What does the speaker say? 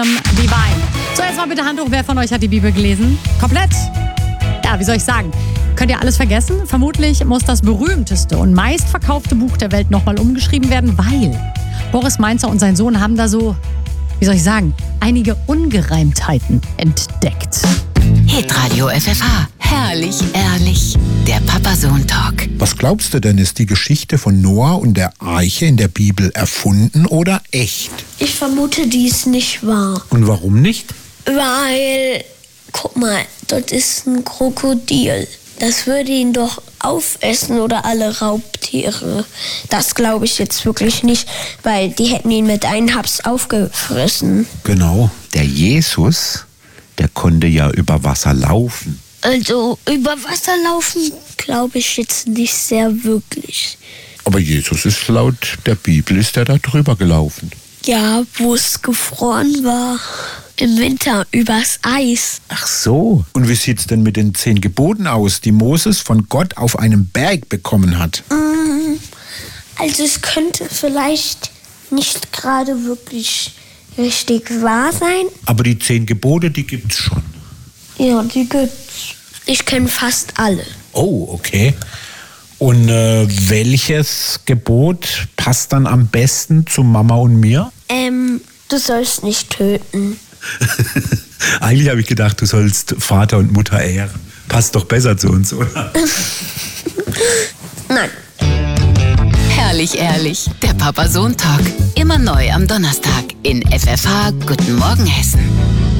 Divine. So, jetzt mal bitte Hand hoch, wer von euch hat die Bibel gelesen? Komplett? Ja, wie soll ich sagen? Könnt ihr alles vergessen? Vermutlich muss das berühmteste und meistverkaufte Buch der Welt nochmal umgeschrieben werden, weil Boris Mainzer und sein Sohn haben da so, wie soll ich sagen, einige Ungereimtheiten entdeckt. Hitradio FFH. Herrlich, ehrlich. Der Papa-Sohn-Talk. Was glaubst du denn, ist die Geschichte von Noah und der Arche in der Bibel erfunden oder echt? Ich vermute, die ist nicht wahr. Und warum nicht? Weil, guck mal, dort ist ein Krokodil. Das würde ihn doch aufessen oder alle Raubtiere. Das glaube ich jetzt wirklich nicht, weil die hätten ihn mit einem Haps aufgefressen. Genau. Der Jesus, der konnte ja über Wasser laufen. Also über Wasser laufen glaube ich jetzt nicht sehr wirklich. Aber Jesus ist laut der Bibel, ist er da drüber gelaufen. Ja, wo es gefroren war. Im Winter übers Eis. Ach so. Und wie sieht's denn mit den 10 Geboten aus, die Moses von Gott auf einem Berg bekommen hat? Also es könnte vielleicht nicht gerade wirklich richtig wahr sein. Aber die 10 Gebote, die gibt's schon. Ja, die gibt's. Ich kenne fast alle. Oh, okay. Und welches Gebot passt dann am besten zu Mama und mir? Du sollst nicht töten. Eigentlich habe ich gedacht, du sollst Vater und Mutter ehren. Passt doch besser zu uns, oder? Nein. Herrlich, ehrlich. Der Papa-Sohn-Talk. Immer neu am Donnerstag in FFH. Guten Morgen, Hessen.